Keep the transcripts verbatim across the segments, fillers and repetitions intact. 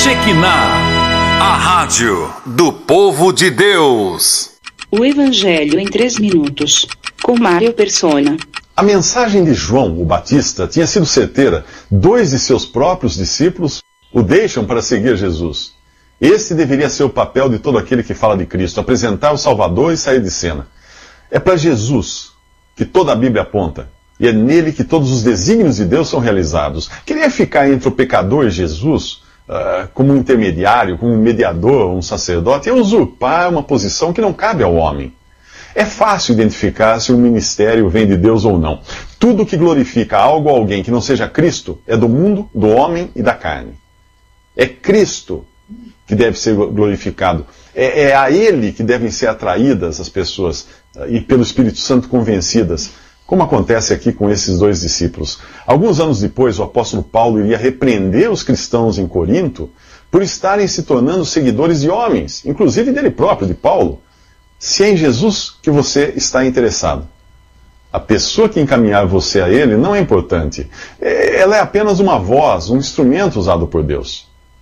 Shekinah, a rádio do povo de Deus. O Evangelho em três minutos, com Mário Persona. A mensagem de João, o Batista, tinha sido certeira. Dois de seus próprios discípulos o deixam para seguir Jesus. Esse deveria ser o papel de todo aquele que fala de Cristo, apresentar o Salvador e sair de cena. É para Jesus que toda a Bíblia aponta, e é nele que todos os desígnios de Deus são realizados. Querer ficar entre o pecador e Jesus, uh, como um intermediário, como um mediador, um sacerdote, é usurpar uma posição que não cabe ao homem. É fácil identificar se um ministério vem de Deus ou não. Tudo que glorifica algo ou alguém que não seja Cristo é do mundo, do homem e da carne. É Cristo que deve ser glorificado. É, é a Ele que devem ser atraídas as pessoas e pelo Espírito Santo convencidas, como acontece aqui com esses dois discípulos. Alguns anos depois, o apóstolo Paulo iria repreender os cristãos em Corinto por estarem se tornando seguidores de homens, inclusive dele próprio, de Paulo. Se é em Jesus que você está interessado, a pessoa que encaminhar você a Ele não é importante. Ela é apenas uma voz, um instrumento usado por Deus.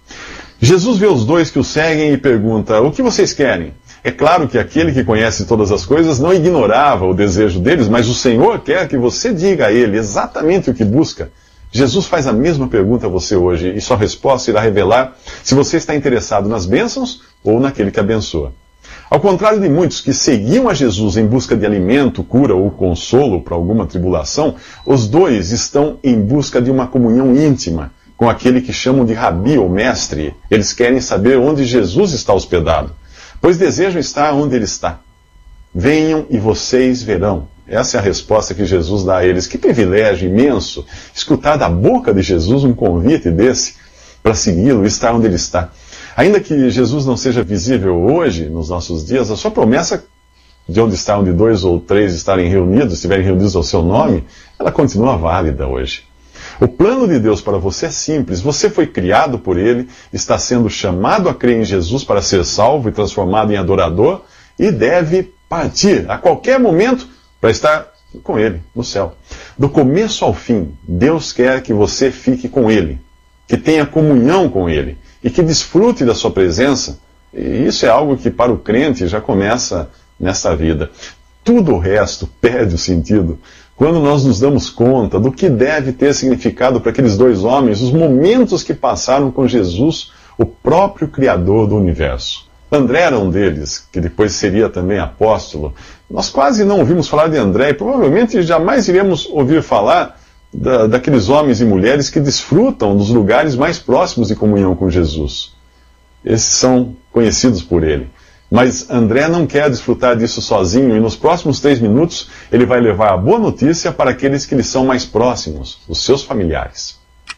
Jesus vê os dois que o seguem e pergunta: o que vocês querem? É claro que aquele que conhece todas as coisas não ignorava o desejo deles, mas o Senhor quer que você diga a Ele exatamente o que busca. Jesus faz a mesma pergunta a você hoje, e sua resposta irá revelar se você está interessado nas bênçãos ou naquele que abençoa. Ao contrário de muitos que seguiam a Jesus em busca de alimento, cura ou consolo para alguma tribulação, os dois estão em busca de uma comunhão íntima com aquele que chamam de rabi ou mestre. Eles querem saber onde Jesus está hospedado, pois desejam estar onde Ele está. Venham e vocês verão. Essa é a resposta que Jesus dá a eles. Que privilégio imenso escutar da boca de Jesus um convite desse para segui-lo e estar onde Ele está. Ainda que Jesus não seja visível hoje, nos nossos dias, a sua promessa de onde está, onde dois ou três estarem reunidos, estiverem reunidos ao seu nome, ela continua válida hoje. O plano de Deus para você é simples. Você foi criado por Ele, está sendo chamado a crer em Jesus para ser salvo e transformado em adorador, e deve partir a qualquer momento para estar com Ele, no céu. Do começo ao fim, Deus quer que você fique com Ele, que tenha comunhão com Ele, e que desfrute da sua presença. E isso é algo que para o crente já começa nesta vida. Tudo o resto perde o sentido quando nós nos damos conta do que deve ter significado para aqueles dois homens os momentos que passaram com Jesus, o próprio Criador do universo. André era um deles, que depois seria também apóstolo. Nós quase não ouvimos falar de André e provavelmente jamais iremos ouvir falar da, daqueles homens e mulheres que desfrutam dos lugares mais próximos de comunhão com Jesus. Esses são conhecidos por ele. Mas André não quer desfrutar disso sozinho, e nos próximos três minutos ele vai levar a boa notícia para aqueles que lhe são mais próximos, os seus familiares.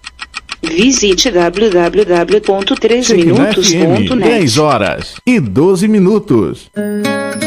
Visite w w w ponto três minutos ponto net. dez horas e doze minutos.